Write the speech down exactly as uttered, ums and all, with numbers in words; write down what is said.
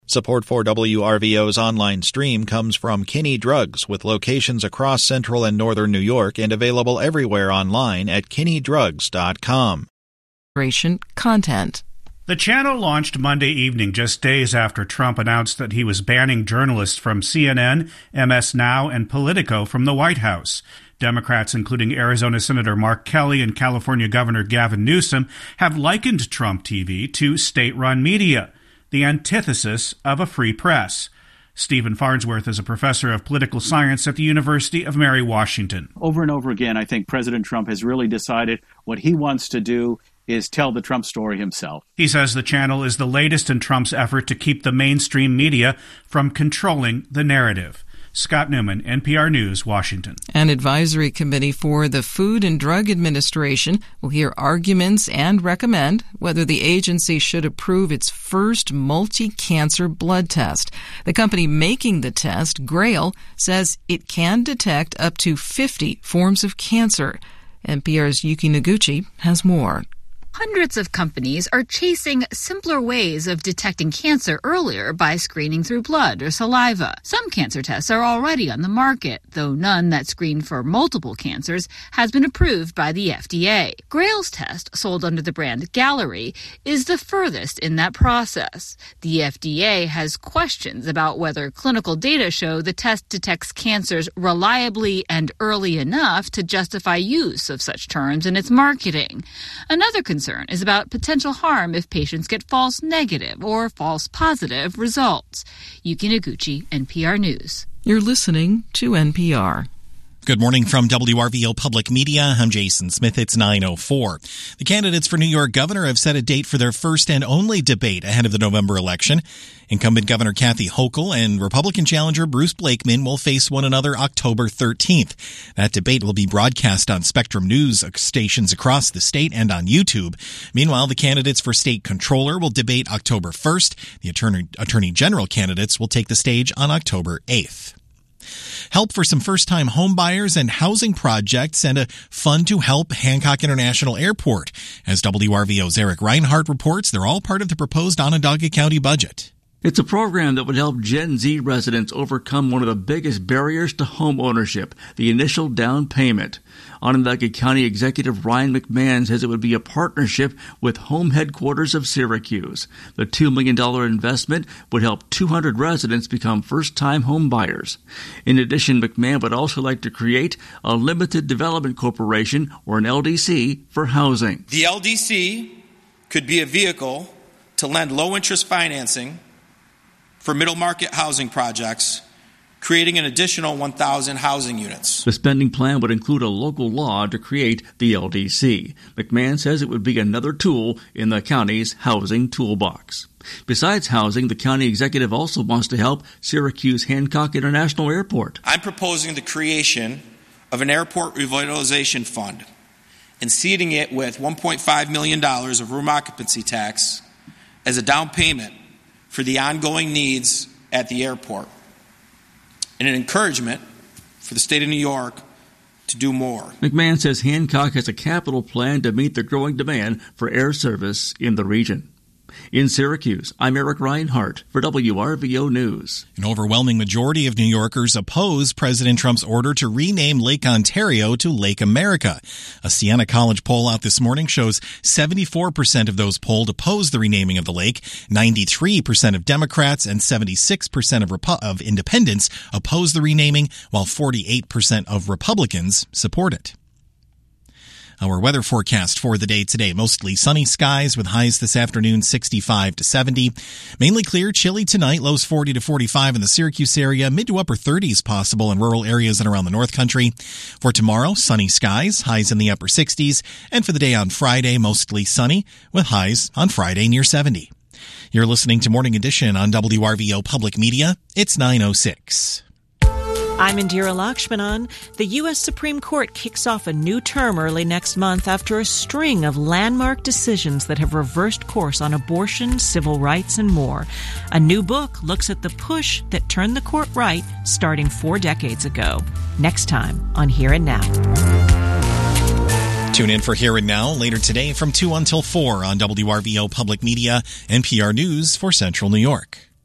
Support for W R V O's online stream comes from Kinney Drugs, with locations across central and northern New York and available everywhere online at kinney drugs dot com. Content. The channel launched Monday evening, just days after Trump announced that he was banning journalists from C N N, M S Now, and Politico from the White House. Democrats, including Arizona Senator Mark Kelly and California Governor Gavin Newsom, have likened Trump T V to state-run media, the antithesis of a free press. Stephen Farnsworth is a professor of political science at the University of Mary Washington. Over and over again, I think President Trump has really decided what he wants to do is tell the Trump story himself. He says the channel is the latest in Trump's effort to keep the mainstream media from controlling the narrative. Scott Newman, N P R News, Washington. An advisory committee for the Food and Drug Administration will hear arguments and recommend whether the agency should approve its first multi-cancer blood test. The company making the test, Grail, says it can detect up to fifty forms of cancer. N P R's Yuki Noguchi has more. Hundreds of companies are chasing simpler ways of detecting cancer earlier by screening through blood or saliva. Some cancer tests are already on the market, though none that screen for multiple cancers has been approved by the F D A. Grail's test, sold under the brand Gallery, is the furthest in that process. The F D A has questions about whether clinical data show the test detects cancers reliably and early enough to justify use of such terms in its marketing. Another concern is about potential harm if patients get false negative or false positive results. Yuki Noguchi, N P R News. You're listening to N P R. Good morning from W R V O Public Media. I'm Jason Smith. It's nine oh four. The candidates for New York governor have set a date for their first and only debate ahead of the November election. Incumbent Governor Kathy Hochul and Republican challenger Bruce Blakeman will face one another October thirteenth. That debate will be broadcast on Spectrum News stations across the state and on YouTube. Meanwhile, the candidates for state controller will debate October first. The attorney, attorney general candidates will take the stage on October eighth. Help for some first-time home buyers and housing projects and a fund to help Hancock International Airport. As W R V O's Eric Reinhart reports, they're all part of the proposed Onondaga County budget. It's a program that would help Gen Z residents overcome one of the biggest barriers to home ownership, the initial down payment. Onondaga County Executive Ryan McMahon says it would be a partnership with Home Headquarters of Syracuse. The two million dollars investment would help two hundred residents become first-time home buyers. In addition, McMahon would also like to create a limited development corporation, or an L D C, for housing. The L D C could be a vehicle to lend low-interest financing for middle-market housing projects, creating an additional one thousand housing units. The spending plan would include a local law to create the L D C. McMahon says it would be another tool in the county's housing toolbox. Besides housing, the county executive also wants to help Syracuse Hancock International Airport. I'm proposing the creation of an airport revitalization fund and seeding it with one point five million dollars of room occupancy tax as a down payment for the ongoing needs at the airport, and an encouragement for the state of New York to do more. McMahon says Hancock has a capital plan to meet the growing demand for air service in the region. In Syracuse, I'm Eric Reinhart for W R V O News. An overwhelming majority of New Yorkers oppose President Trump's order to rename Lake Ontario to Lake America. A Siena College poll out this morning shows seventy-four percent of those polled oppose the renaming of the lake, ninety-three percent of Democrats and seventy-six percent of, Repu- of independents oppose the renaming, while forty-eight percent of Republicans support it. Our weather forecast for the day today: mostly sunny skies with highs this afternoon sixty-five to seventy. Mainly clear, chilly tonight, lows forty to forty-five in the Syracuse area, mid to upper thirties possible in rural areas and around the North Country. For tomorrow, sunny skies, highs in the upper sixties. And for the day on Friday, mostly sunny with highs on Friday near seventy. You're listening to Morning Edition on W R V O Public Media. It's nine oh six. I'm Indira Lakshmanan. The U S Supreme Court kicks off a new term early next month after a string of landmark decisions that have reversed course on abortion, civil rights, and more. A new book looks at the push that turned the court right starting four decades ago. Next time on Here and Now. Tune in for Here and Now later today from two until four on W R V O Public Media, N P R News for Central New York.